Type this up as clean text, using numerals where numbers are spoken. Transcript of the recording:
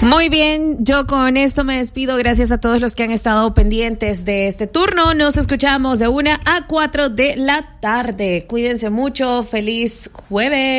Muy bien, yo con esto me despido. Gracias a todos los que han estado pendientes de este turno. Nos escuchamos de 1 a 4 de la tarde. Cuídense mucho. Feliz jueves.